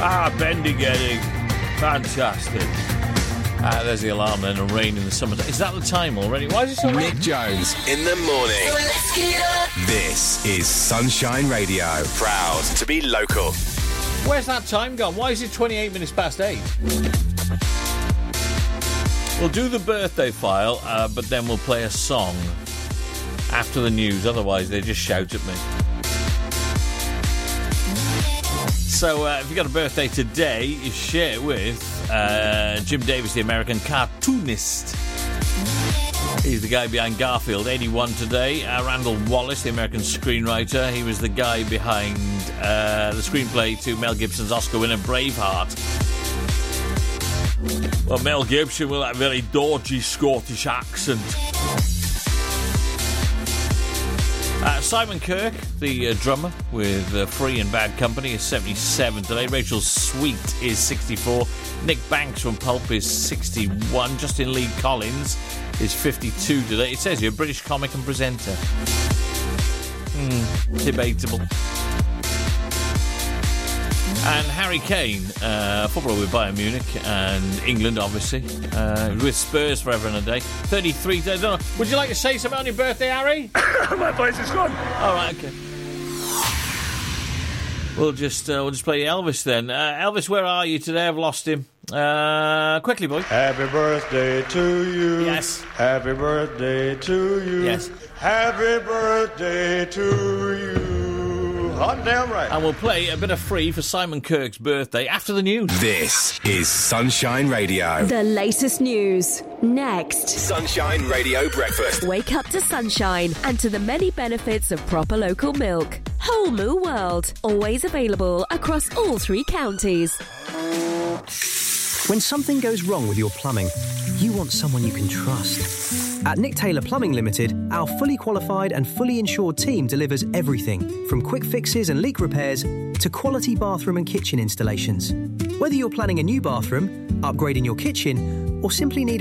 Bendigedig. Fantastic. There's the alarm then, and rain in the summertime. Is that the time already? Why is it so Nick Jones in the morning. So let's get up. This is Sunshine Radio. Proud to be local. Where's that time gone? Why is it 28 minutes past 8? We'll do the birthday file, but then we'll play a song after the news. Otherwise, they just shout at me. So, if you've got a birthday today, you share it with Jim Davis, the American cartoonist. He's the guy behind Garfield, 81 today. Randall Wallace, the American screenwriter. He was the guy behind the screenplay to Mel Gibson's Oscar winner, Braveheart. Well, Mel Gibson with that very dodgy Scottish accent. Simon Kirke, the drummer with Free and Bad Company, is 77 today. Rachel Sweet is 64. Nick Banks from Pulp is 61. Justin Lee Collins is 52 today. It says here, British comic and presenter. Debatable. And Harry Kane, footballer with Bayern Munich and England, obviously, with Spurs forever and a day. 33. I don't know. Would you like to say something on your birthday, Harry? My voice is gone. All right, okay. We'll just play Elvis then. Elvis, where are you today? I've lost him. Quickly, boy. Happy birthday to you. Yes. Happy birthday to you. Yes. Happy birthday to you. Hot damn right. And we'll play a bit of Free for Simon Kirke's birthday after the news. This is Sunshine Radio. The latest news. Next. Sunshine Radio Breakfast. Wake up to sunshine and to the many benefits of proper local milk. Whole Moo World. Always available across all 3 counties. When something goes wrong with your plumbing, you want someone you can trust. At Nick Taylor Plumbing Limited, our fully qualified and fully insured team delivers everything from quick fixes and leak repairs to quality bathroom and kitchen installations. Whether you're planning a new bathroom, upgrading your kitchen, or simply need